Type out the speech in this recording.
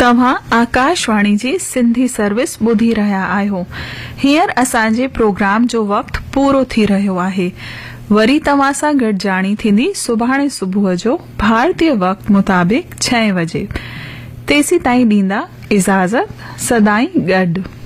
तव्हां आकाशवाणी जी सिंधी सर्विस ॿुधी रहिया आहियो। हींअर असांजे प्रोग्राम जो वक़्तु पूरो थी रहियो आहे। वरी तव्हां सां गॾिजाणी थींदी सुभाणे सुबुह जो भारतीय वक़्तु मुताबिक़ 6 वजे। तेसी ताईं ॾींदा इजाज़त। सदाईं गॾु।